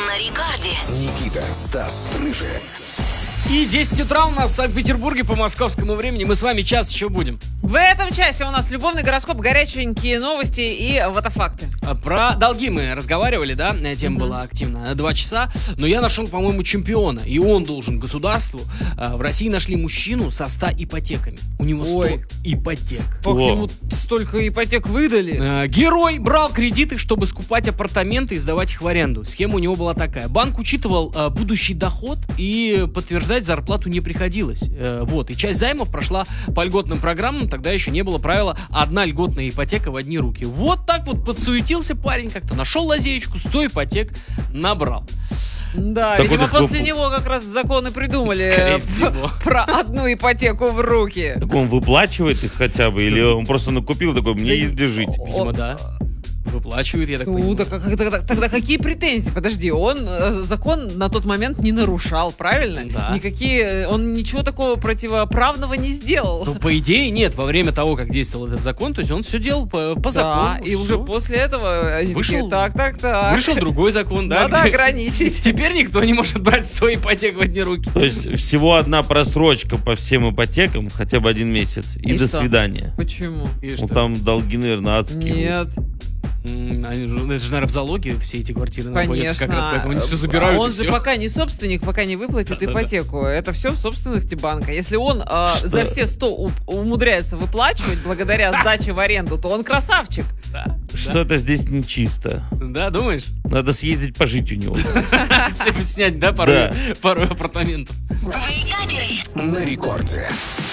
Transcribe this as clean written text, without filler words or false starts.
На рекорде. Никита, Стас, Рыжий. И 10 утра у нас в Санкт-Петербурге по московскому времени. Мы с вами час еще будем. В этом часе у нас любовный гороскоп, горяченькие новости и фотофакты. Про долги мы разговаривали, да? Тема была активна. 2 часа. Но я нашел, по-моему, чемпиона. И он должен государству. В России нашли мужчину со 100 ипотеками. У него 100 ипотек. Как ему столько ипотек выдали? Герой брал кредиты, чтобы скупать апартаменты и сдавать их в аренду. Схема у него была такая. Банк учитывал будущий доход и подтверждать зарплату не приходилось. И часть займов прошла по льготным программам. Тогда еще не было правила одна льготная ипотека в одни руки. Вот так вот подсуетился парень как-то. Нашел лазеечку, 100 ипотек набрал. Да, Так видимо, вот, после него как раз законы придумали Скорее всего. про одну ипотеку в руки. Так он выплачивает их хотя бы? Или он просто накупил такой, мне езди жить? Видимо, да. Выплачивают, я так понимаю. Тогда какие претензии? Подожди, он закон на тот момент не нарушал, правильно? Да. Он ничего такого противоправного не сделал. Ну, по идее, нет. Во время того, как действовал этот закон, то есть он все делал по закону. Да, и уже после этого они Вышел- такие, так. Вышел другой закон, да? Надо где ограничить. Теперь никто не может брать 100 ипотек в одни руки. То есть всего одна просрочка по всем ипотекам, хотя бы 1 месяц, и до что? свидания. Почему? И Ну что? там долги, наверное, адские. Нет, Они же, это же, наверное, в залоге все эти квартиры находятся. конечно. Как раз поэтому они все забирают. Он и же всё. пока не собственник, пока не выплатит ипотеку. Это все в собственности банка. Если он за все 100 умудряется выплачивать благодаря сдаче в аренду, то он красавчик. Да. Что-то здесь нечисто. Да, думаешь? Надо съездить пожить у него. Снять, да, пару апартаментов. Вейкаперы. На рекорде.